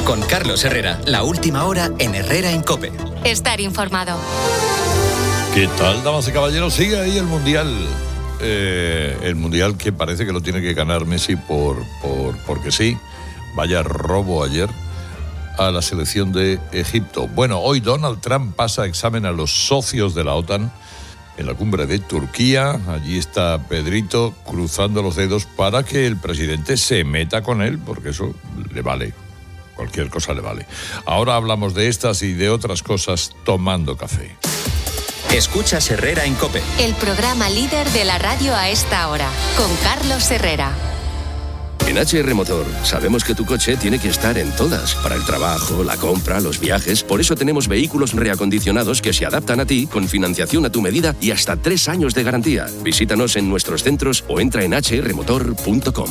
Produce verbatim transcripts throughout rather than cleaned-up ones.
Con Carlos Herrera, la última hora en Herrera en COPE. Estar informado. ¿Qué tal, damas y caballeros? Sigue ahí el Mundial. Eh, el Mundial que parece que lo tiene que ganar Messi por, por porque sí. Vaya robo ayer a la selección de Egipto. Bueno, hoy Donald Trump pasa examen a los socios de la OTAN en la cumbre de Turquía. Allí está Pedrito cruzando los dedos para que el presidente se meta con él, porque eso le vale. Cualquier cosa le vale. Ahora hablamos de estas y de otras cosas tomando café. Escuchas Herrera en COPE. El programa líder de la radio a esta hora, con Carlos Herrera. En H R Motor sabemos que tu coche tiene que estar en todas, para el trabajo, la compra, los viajes. Por eso tenemos vehículos reacondicionados que se adaptan a ti, con financiación a tu medida y hasta tres años de garantía. Visítanos en nuestros centros o entra en hache erre motor punto com.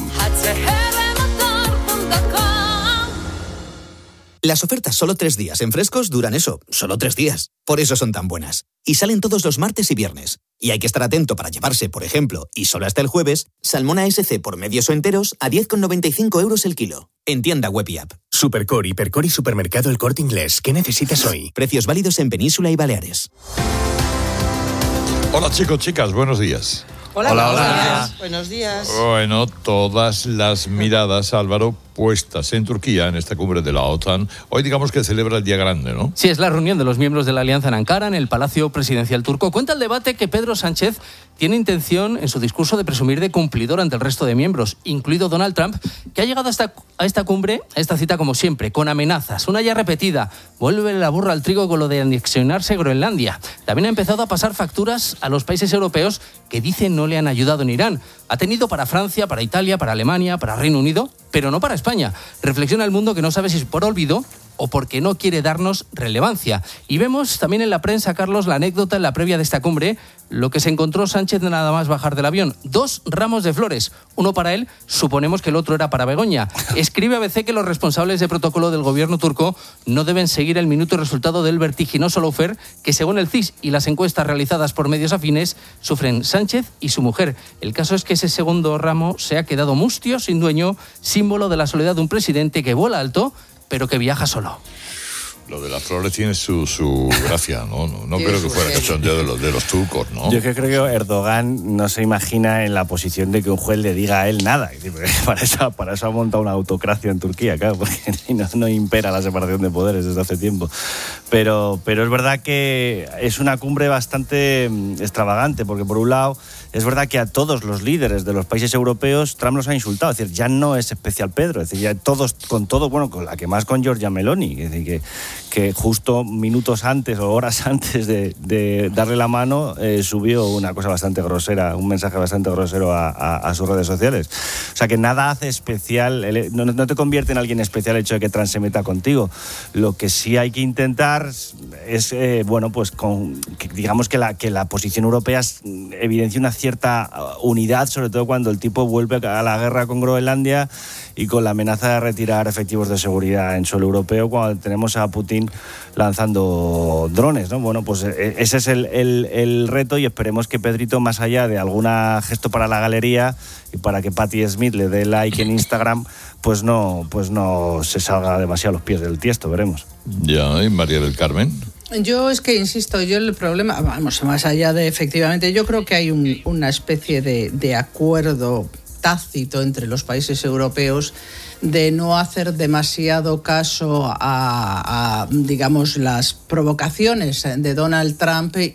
Las ofertas solo tres días en Frescos duran eso, solo tres días. Por eso son tan buenas. Y salen todos los martes y viernes. Y hay que estar atento para llevarse, por ejemplo, y solo hasta el jueves, salmón A S C por medios o enteros a diez con noventa y cinco euros el kilo. En tienda web y app. Supercore, Hipercore y Supermercado El Corte Inglés. ¿Qué necesitas hoy? Precios válidos en Península y Baleares. Hola chicos, chicas, buenos días. Hola, hola, buenos hola. días. Buenos días. Bueno, todas las miradas, Álvaro, puestas en Turquía, en esta cumbre de la OTAN. Hoy digamos que celebra el día grande, ¿no? Sí, es la reunión de los miembros de la Alianza en Ankara, en el Palacio Presidencial turco. Cuenta el debate que Pedro Sánchez tiene intención, en su discurso, de presumir de cumplidor ante el resto de miembros, incluido Donald Trump, que ha llegado hasta, a esta cumbre, a esta cita como siempre, con amenazas. Una ya repetida, vuelve la burra al trigo con lo de anexionarse Groenlandia. También ha empezado a pasar facturas a los países europeos que dicen no le han ayudado en Irán. Ha tenido para Francia, para Italia, para Alemania, para Reino Unido, pero no para España. Reflexiona el mundo que no sabe si es por olvido o porque no quiere darnos relevancia. Y vemos también en la prensa, Carlos, la anécdota en la previa de esta cumbre, lo que se encontró Sánchez nada más bajar del avión. Dos ramos de flores, uno para él, suponemos que el otro era para Begoña. Escribe A B C que los responsables de protocolo del gobierno turco no deben seguir el minuto y resultado del vertiginoso lawfare que, según el C I S y las encuestas realizadas por medios afines, sufren Sánchez y su mujer. El caso es que ese segundo ramo se ha quedado mustio, sin dueño, símbolo de la soledad de un presidente que vuela alto, pero que viaja solo. Lo de las flores tiene su, su gracia, ¿no? No, no creo que fuera cachondeo de los, de los turcos, ¿no? Yo creo que Erdogan no se imagina en la posición de que un juez le diga a él nada. Para eso, para eso ha montado una autocracia en Turquía, claro, porque no, no impera la separación de poderes desde hace tiempo. Pero, pero es verdad que es una cumbre bastante extravagante, porque por un lado es verdad que a todos los líderes de los países europeos Trump los ha insultado. Es decir, ya no es especial Pedro, es decir, ya todos, con todo, bueno, con la que más con Giorgia Meloni, es decir, que que justo minutos antes o horas antes de, de darle la mano eh, subió una cosa bastante grosera, un mensaje bastante grosero a, a, a sus redes sociales. O sea que nada hace especial, el, no, no te convierte en alguien especial el hecho de que Trump se meta contigo. Lo que sí hay que intentar es, eh, bueno, pues con, que, digamos que la, que la posición europea evidencia una cierta unidad, sobre todo cuando el tipo vuelve a la guerra con Groenlandia y con la amenaza de retirar efectivos de seguridad en suelo europeo, cuando tenemos a Putin lanzando drones, ¿no? Bueno, pues ese es el, el, el reto, y esperemos que Pedrito, más allá de algún gesto para la galería y para que Patti Smith le dé like en Instagram, pues no, pues no se salga demasiado a los pies del tiesto, veremos. Ya, ¿y María del Carmen? Yo es que insisto, yo el problema, vamos, más allá de efectivamente, yo creo que hay un, una especie de, de acuerdo tácito entre los países europeos de no hacer demasiado caso a, a digamos, las provocaciones de Donald Trump y,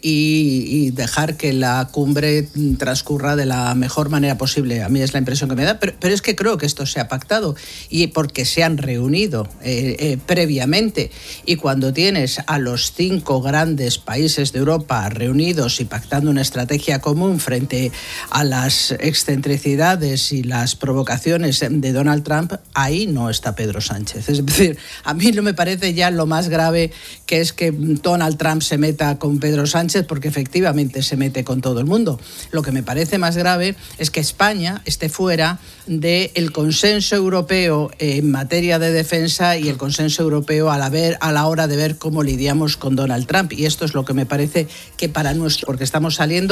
y dejar que la cumbre transcurra de la mejor manera posible. A mí es la impresión que me da, pero, pero es que creo que esto se ha pactado y porque se han reunido eh, eh, previamente, y cuando tienes a los cinco grandes países de Europa reunidos y pactando una estrategia común frente a las excentricidades y las provocaciones de Donald Trump, ahí no está Pedro Sánchez. Es decir, a mí no me parece ya lo más grave que es que Donald Trump se meta con Pedro Sánchez, porque efectivamente se mete con todo el mundo. Lo que me parece más grave es que España esté fuera del consenso europeo en materia de defensa y el consenso europeo a la, ver, a la hora de ver cómo lidiamos con Donald Trump. Y esto es lo que me parece que para nuestro, porque estamos saliendo